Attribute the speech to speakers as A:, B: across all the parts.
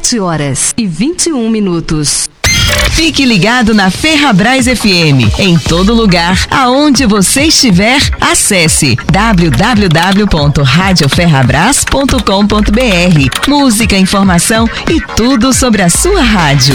A: 7h21.
B: Fique ligado na Ferrabras FM. Em todo lugar, aonde você estiver, acesse www.radioferrabras.com.br. Música, informação e tudo sobre a sua rádio.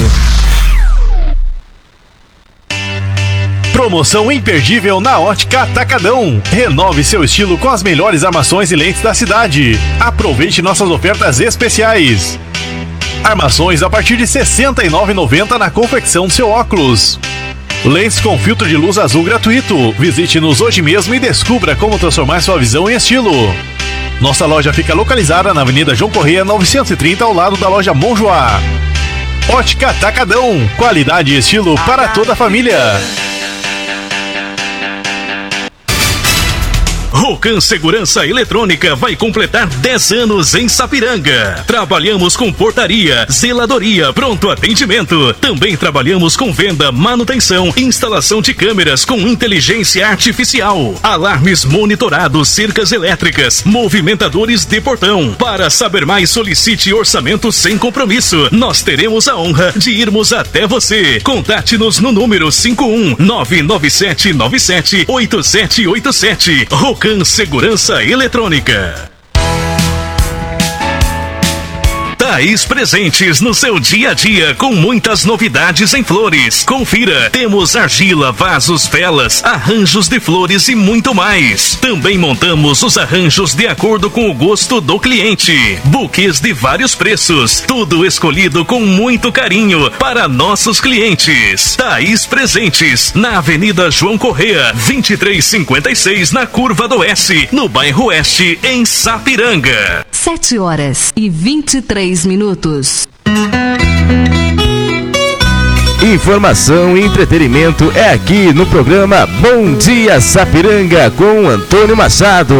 C: Promoção imperdível na Ótica Atacadão. Renove seu estilo com as melhores armações e lentes da cidade. Aproveite nossas ofertas especiais. Armações a partir de R$ 69,90 na confecção do seu óculos. Lentes com filtro de luz azul gratuito. Visite-nos hoje mesmo e descubra como transformar sua visão em estilo. Nossa loja fica localizada na Avenida João Correia 930, ao lado da loja Monjoá. Ótica Atacadão. Qualidade e estilo para toda a família.
D: Rocan Segurança Eletrônica vai completar 10 anos em Sapiranga. Trabalhamos com portaria, zeladoria, pronto atendimento. Também trabalhamos com venda, manutenção, instalação de câmeras com inteligência artificial, alarmes monitorados, cercas elétricas, movimentadores de portão. Para saber mais, solicite orçamento sem compromisso. Nós teremos a honra de irmos até você. Contate-nos no número 51997978787. Rocan Segurança Eletrônica. Thaís Presentes no seu dia a dia com muitas novidades em flores. Confira, temos argila, vasos, velas, arranjos de flores e muito mais. Também montamos os arranjos de acordo com o gosto do cliente. Buquês de vários preços, tudo escolhido com muito carinho para nossos clientes. Thaís Presentes, na Avenida João Correia, 2356, na Curva do Oeste, no bairro Oeste, em Sapiranga.
A: 7h23.
E: Informação e entretenimento é aqui no programa Bom Dia Sapiranga com Antônio Machado.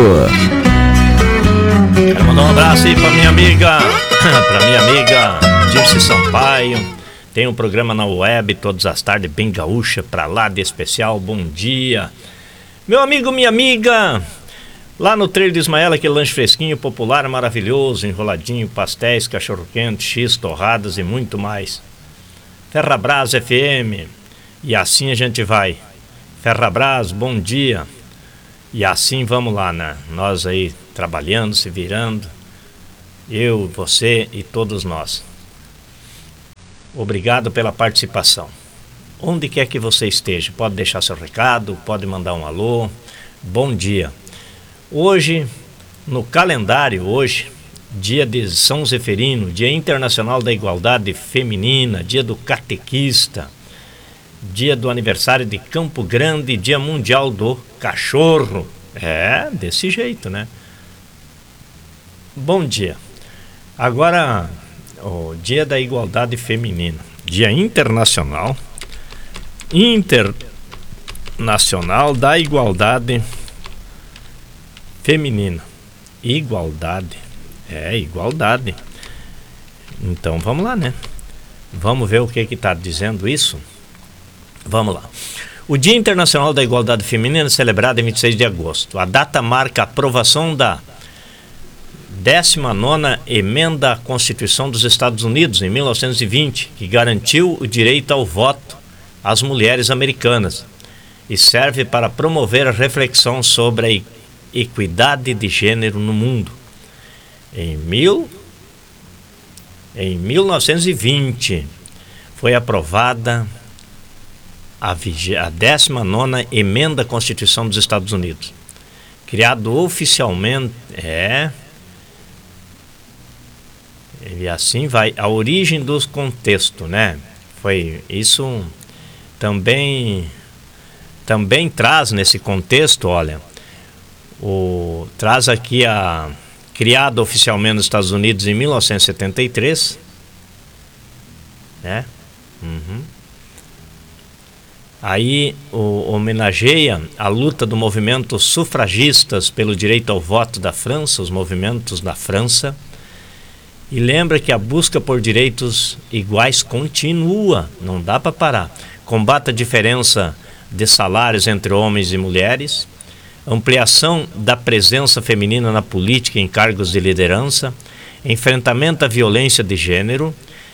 F: Quero mandar um abraço aí pra minha amiga Dirce Sampaio. Tem um programa na web todas as tardes, bem gaúcha, pra lá de especial. Bom dia, meu amigo, minha amiga. Lá no Treiro de Ismael, aquele lanche fresquinho, popular, maravilhoso, enroladinho, pastéis, cachorro-quente, x, torradas e muito mais. Ferrabras FM. E assim a gente vai. Ferrabras, bom dia. E assim vamos lá, né? Nós aí trabalhando, se virando. Eu, você e todos nós. Obrigado pela participação. Onde quer que você esteja, pode deixar seu recado, pode mandar um alô. Bom dia. Hoje, no calendário, dia de São Zeferino, Dia Internacional da Igualdade Feminina, Dia do Catequista, Dia do Aniversário de Campo Grande, Dia Mundial do Cachorro. É, desse jeito, né? Bom dia. Agora, o Dia da Igualdade Feminina, Dia Internacional da Igualdade Feminina. Igualdade. Igualdade. Então vamos lá, né? Vamos ver o que está dizendo isso? Vamos lá. O Dia Internacional da Igualdade Feminina é celebrado em 26 de agosto. A data marca a aprovação da 19ª Emenda à Constituição dos Estados Unidos, em 1920, que garantiu o direito ao voto às mulheres americanas e serve para promover a reflexão sobre a equidade de gênero no mundo. Em 1920 foi aprovada a 19ª Emenda à Constituição dos Estados Unidos, criado oficialmente e assim vai a origem dos contextos, né? Foi isso também traz nesse contexto, olha. Traz aqui criado oficialmente nos Estados Unidos em 1973, né? Aí homenageia a luta do movimento sufragistas pelo direito ao voto da França, os movimentos da França, e lembra que a busca por direitos iguais continua, não dá para parar. Combate a diferença de salários entre homens e mulheres, ampliação da presença feminina na política em cargos de liderança, enfrentamento à violência de gênero,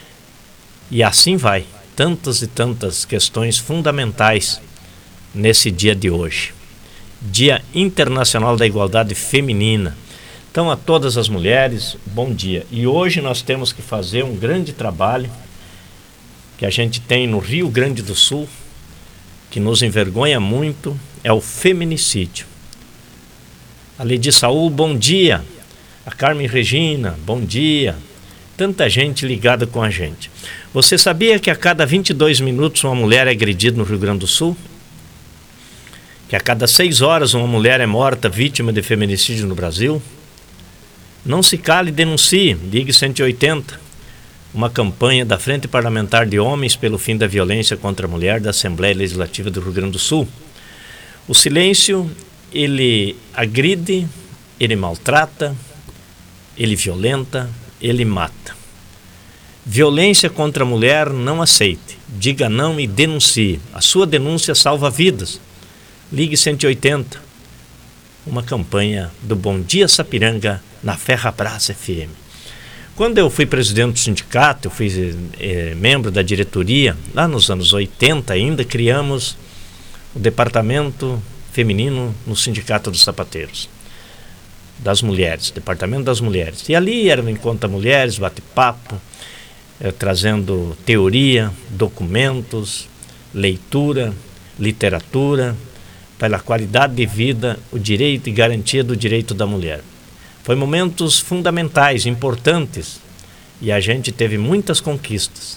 F: E assim vai, tantas e tantas questões fundamentais nesse dia de hoje. Dia Internacional da Igualdade Feminina. Então, a todas as mulheres, bom dia. E hoje nós temos que fazer um grande trabalho que a gente tem no Rio Grande do Sul, que nos envergonha muito, é o feminicídio. A Ledi Saul, bom dia. A Carmen Regina, bom dia. Tanta gente ligada com a gente. Você sabia que a cada 22 minutos uma mulher é agredida no Rio Grande do Sul? Que a cada 6 horas uma mulher é morta vítima de feminicídio no Brasil? Não se cale e denuncie, ligue 180. Uma campanha da Frente Parlamentar de Homens pelo Fim da Violência contra a Mulher da Assembleia Legislativa do Rio Grande do Sul. O silêncio, ele agride, ele maltrata, ele violenta, ele mata. Violência contra a mulher, não aceite. Diga não e denuncie. A sua denúncia salva vidas. Ligue 180. Uma campanha do Bom Dia Sapiranga na Ferrabras FM. Quando eu fui presidente do sindicato, eu fui membro da diretoria, lá nos anos 80 ainda, criamos o departamento feminino no Sindicato dos Sapateiros. Das mulheres, departamento das mulheres. E ali era um encontro de mulheres, bate-papo, trazendo teoria, documentos, leitura, literatura, pela qualidade de vida, o direito e garantia do direito da mulher. Foi momentos fundamentais, importantes, e a gente teve muitas conquistas.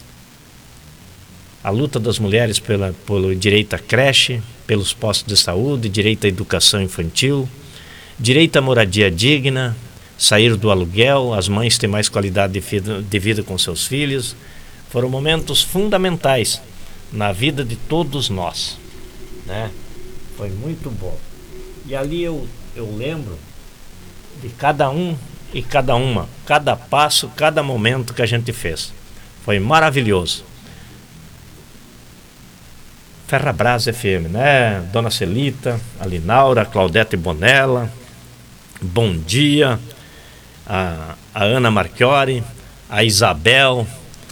F: A luta das mulheres pelo direito à creche, pelos postos de saúde, direito à educação infantil, direito à moradia digna, sair do aluguel, as mães têm mais qualidade de vida com seus filhos. Foram momentos fundamentais na vida de todos nós, né? Foi muito bom. E ali eu lembro de cada um e cada uma, cada passo, cada momento que a gente fez. Foi maravilhoso. Ferrabras FM, né? Dona Celita, a Linaura, a Claudete Bonella, bom dia. A Ana Marchiori, a Isabel,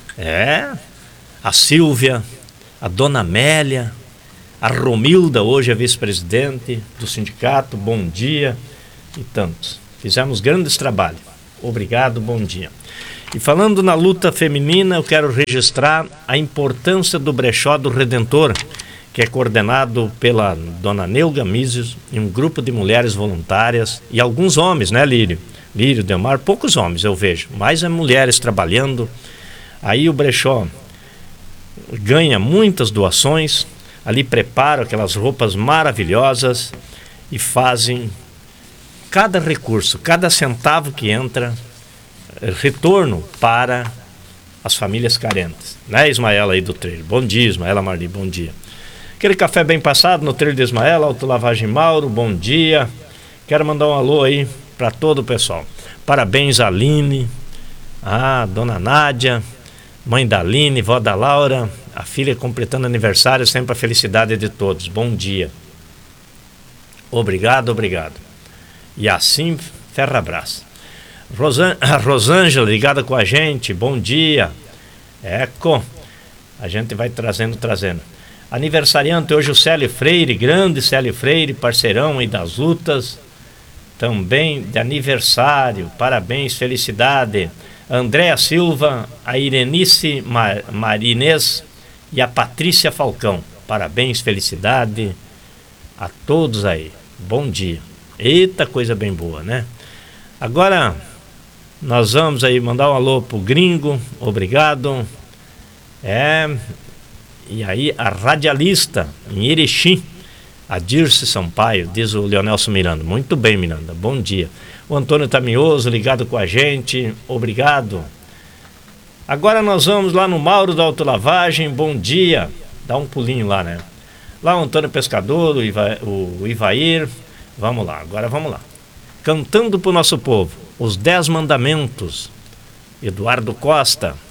F: a Silvia, a Dona Amélia, a Romilda, hoje é vice-presidente do sindicato, bom dia, e tantos. Fizemos grandes trabalhos. Obrigado, bom dia. E falando na luta feminina, eu quero registrar a importância do Brechó do Redentor, que é coordenado pela Dona Neuga Mises e um grupo de mulheres voluntárias e alguns homens, né, Lírio? Lírio, Delmar, poucos homens eu vejo, mais é mulheres trabalhando. Aí o Brechó ganha muitas doações, ali preparam aquelas roupas maravilhosas e fazem cada recurso, cada centavo que entra, retorno para as famílias carentes. Né, Ismaela aí do Trilho? Bom dia, Ismaela Marli, bom dia. Aquele café bem passado no Trilho de Ismaela, Autolavagem Mauro, bom dia. Quero mandar um alô aí para todo o pessoal. Parabéns a Aline, a Dona Nádia, mãe da Aline, vó da Laura, a filha completando aniversário, sempre a felicidade de todos. Bom dia. Obrigado, obrigado. E assim, Ferrabras. A Rosângela ligada com a gente, bom dia. Eco, a gente vai trazendo. Aniversariante hoje o Célio Freire, grande Célio Freire, parceirão aí das lutas, também de aniversário, parabéns, felicidade. Andréa Silva, a Irenice Marinês e a Patrícia Falcão, parabéns, felicidade a todos aí, bom dia. Eita, coisa bem boa, né? Agora nós vamos aí mandar um alô pro Gringo, obrigado. E aí a radialista em Erechim, a Dirce Sampaio, diz o Leonelson Miranda. Muito bem, Miranda, bom dia. O Antônio Tamioso ligado com a gente, obrigado. Agora nós vamos lá no Mauro da Autolavagem, bom dia. Dá um pulinho lá, né? Lá o Antônio Pescador, o Ivair. Vamos lá, agora vamos lá. Cantando pro nosso povo, os 10 mandamentos. Eduardo Costa.